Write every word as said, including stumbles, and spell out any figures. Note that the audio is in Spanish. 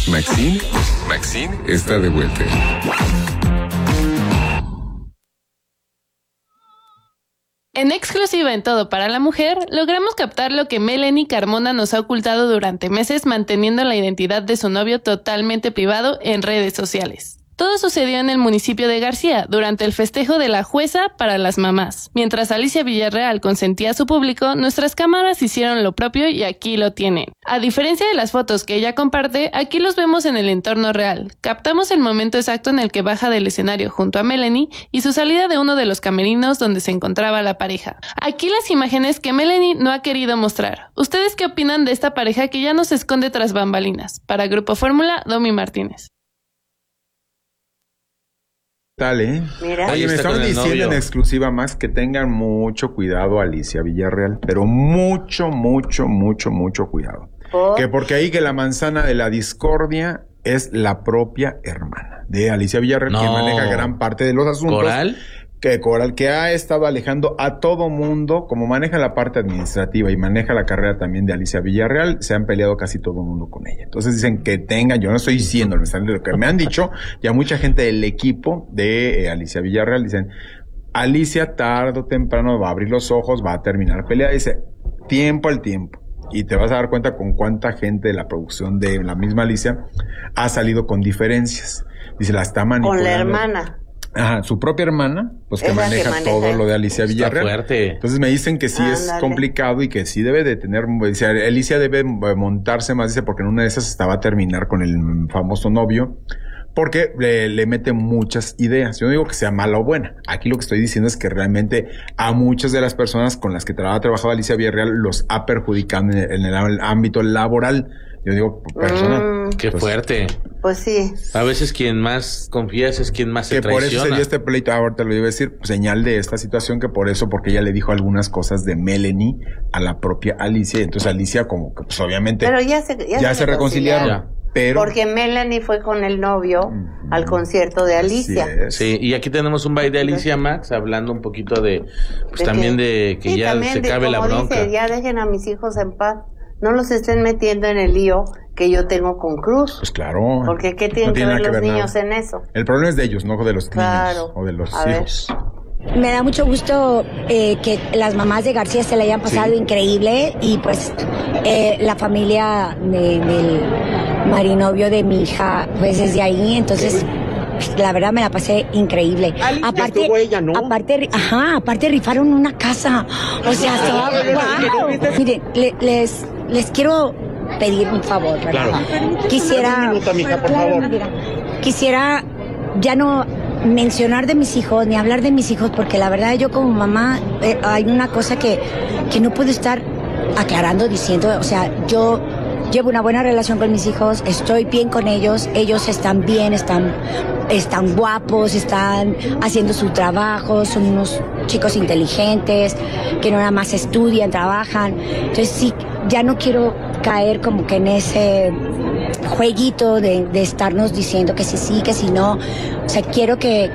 Maxine, Maxine está de vuelta. En exclusiva en Todo para la Mujer, logramos captar lo que Melanie Carmona nos ha ocultado durante meses, manteniendo la identidad de su novio totalmente privado en redes sociales. Todo sucedió en el municipio de García, durante el festejo de la jueza para las mamás. Mientras Alicia Villarreal consentía a su público, nuestras cámaras hicieron lo propio y aquí lo tienen. A diferencia de las fotos que ella comparte, aquí los vemos en el entorno real. Captamos el momento exacto en el que baja del escenario junto a Melanie y su salida de uno de los camerinos donde se encontraba la pareja. Aquí las imágenes que Melanie no ha querido mostrar. ¿Ustedes qué opinan de esta pareja que ya no se esconde tras bambalinas? Para Grupo Fórmula, Domi Martínez. Tal, ¿eh? Mira. Oye, me estaban diciendo en exclusiva, Max, que tengan mucho cuidado Alicia Villarreal, pero mucho, mucho, mucho, mucho cuidado. ¿Oh? Que porque ahí que la manzana de la discordia es la propia hermana de Alicia Villarreal, no. que maneja gran parte de los asuntos. ¿Coral? Que Coral, que ha estado alejando a todo mundo, como maneja la parte administrativa y maneja la carrera también de Alicia Villarreal, se han peleado casi todo el mundo con ella. Entonces dicen que tengan, yo no estoy diciendo, me están, lo que me han dicho, ya mucha gente del equipo de eh, Alicia Villarreal dicen, Alicia tarde o temprano va a abrir los ojos, va a terminar pelea, dice, tiempo al tiempo. Y te vas a dar cuenta con cuánta gente de la producción de la misma Alicia ha salido con diferencias. Dice, la está manipulando. Con la hermana. Ajá, su propia hermana, pues que maneja, que maneja todo lo de Alicia Villarreal. Está fuerte. Entonces me dicen que sí. Ándale. Es complicado y que sí debe de tener, dice, Alicia debe montarse más, dice, porque en una de esas estaba a terminar con el famoso novio, porque le, le mete muchas ideas. Yo no digo que sea mala o buena. Aquí lo que estoy diciendo es que realmente a muchas de las personas con las que ha trabajado Alicia Villarreal los ha perjudicado en el, en el ámbito laboral. Yo digo, personal. Mm, qué pues, fuerte. Pues sí. A veces quien más confías es quien más se traiciona. Que por eso se dio este pleito, ahorita lo iba a decir, señal de esta situación, que por eso, porque ella le dijo algunas cosas de Melanie a la propia Alicia, y entonces Alicia como que pues obviamente pero ya se, ya ya se, se reconciliaron. Ya. Pero, porque Melanie fue con el novio uh-huh. al concierto de Alicia. Sí, y aquí tenemos un baile de Alicia, Max, hablando un poquito de, pues ¿de también que, de que sí, ya se de, cabe la bronca. Dice, ya dejen a mis hijos en paz. No los estén metiendo en el lío que yo tengo con Cruz. Pues claro. Porque ¿qué tienen no tiene que ver los que ver niños nada. En eso? El problema es de ellos, no de los claro. niños o de los a hijos. Ver. Me da mucho gusto eh, que las mamás de García se la hayan pasado sí. increíble y pues eh, la familia de, del marinovio de mi hija, pues desde ahí, entonces... La verdad me la pasé increíble. Ali, aparte, ella, ¿no? aparte, ajá, aparte rifaron una casa. O sea, estaba wow. Miren, le, les, les quiero pedir un favor, ¿verdad? Claro. Quisiera, un minuto, mija, por claro, favor. Mira, quisiera ya no mencionar de mis hijos ni hablar de mis hijos, porque la verdad yo como mamá eh, hay una cosa que que no puedo estar aclarando, diciendo, o sea, yo llevo una buena relación con mis hijos, estoy bien con ellos, ellos están bien, están, están guapos, están haciendo su trabajo, son unos chicos inteligentes, que no nada más estudian, trabajan. Entonces sí, ya no quiero caer como que en ese jueguito de, de estarnos diciendo que sí, sí, que sí, no. O sea, quiero que,